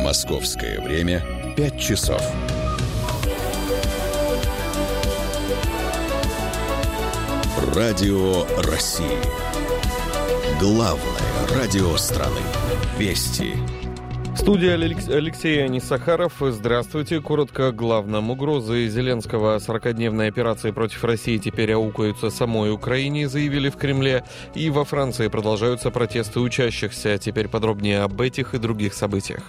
Московское время 5 часов. Радио России. Главное радио страны. Вести. Студия Алексей Анисахаров. Здравствуйте. Коротко о главном. Угрозы Зеленского 40-дневной операции против России теперь аукаются самой Украине, заявили в Кремле. И во Франции продолжаются протесты учащихся. Теперь подробнее об этих и других событиях.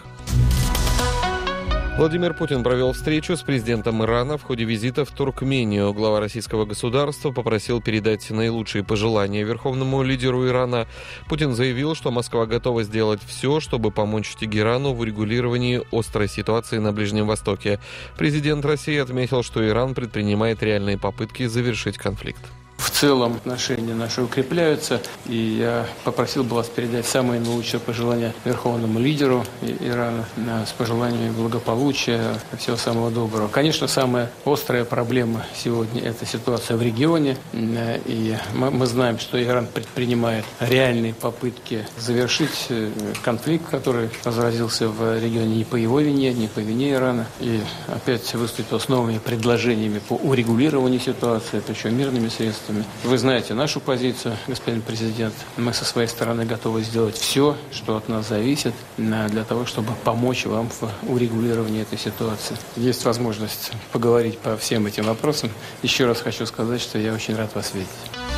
Владимир Путин провел встречу с президентом Ирана в ходе визита в Туркмению. Глава российского государства попросил передать наилучшие пожелания верховному лидеру Ирана. Путин заявил, что Москва готова сделать все, чтобы помочь Тегерану в урегулировании острой ситуации на Ближнем Востоке. Президент России отметил, что Иран предпринимает реальные попытки завершить конфликт. В целом отношения наши укрепляются, и я попросил бы вас передать самые наилучшие пожелания верховному лидеру Ирана с пожеланиями благополучия, всего самого доброго. Конечно, самая острая проблема сегодня – это ситуация в регионе, и мы знаем, что Иран предпринимает реальные попытки завершить конфликт, который разразился в регионе не по его вине, не по вине Ирана, и опять выступил с новыми предложениями по урегулированию ситуации, причем мирными средствами. Вы знаете нашу позицию, господин президент. Мы со своей стороны готовы сделать все, что от нас зависит, для того, чтобы помочь вам в урегулировании этой ситуации. Есть возможность поговорить по всем этим вопросам. Еще раз хочу сказать, что я очень рад вас видеть.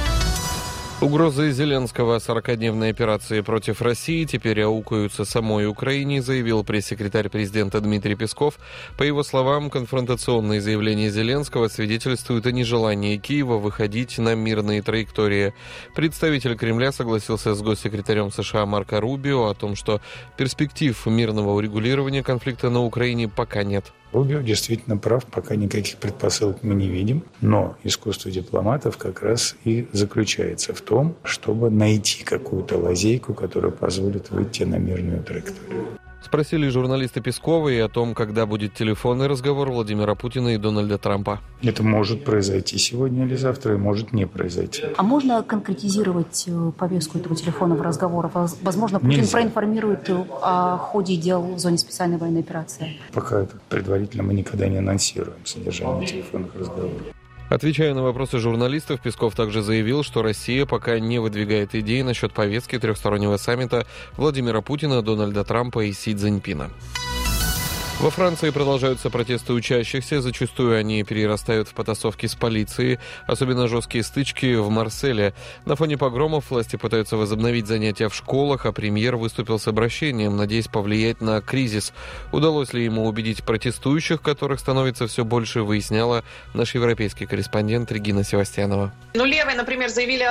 Угрозы Зеленского 40-дневной операции против России теперь аукаются самой Украине, заявил пресс-секретарь президента Дмитрий Песков. По его словам, конфронтационные заявления Зеленского свидетельствуют о нежелании Киева выходить на мирные траектории. Представитель Кремля согласился с госсекретарем США Марко Рубио о том, что перспектив мирного урегулирования конфликта на Украине пока нет. Рубио действительно прав, пока никаких предпосылок мы не видим, но искусство дипломатов как раз и заключается в том, чтобы найти какую-то лазейку, которая позволит выйти на мирную траекторию. Спросили журналисты Пескова и о том, когда будет телефонный разговор Владимира Путина и Дональда Трампа. Это может произойти сегодня или завтра, и может не произойти. А можно конкретизировать повестку этого телефонного разговора? Возможно, Путин проинформирует о ходе дел в зоне специальной военной операции? Пока предварительно мы никогда не анонсируем содержание телефонных разговоров. Отвечая на вопросы журналистов, Песков также заявил, что Россия пока не выдвигает идеи насчет повестки трехстороннего саммита Владимира Путина, Дональда Трампа и Си Цзиньпина. Во Франции продолжаются протесты учащихся, зачастую они перерастают в потасовки с полицией, особенно жесткие стычки в Марселе. На фоне погромов власти пытаются возобновить занятия в школах, а премьер выступил с обращением, надеясь повлиять на кризис. Удалось ли ему убедить протестующих, которых становится все больше, выясняла наш европейский корреспондент Регина Севастьянова. Левые, например, заявили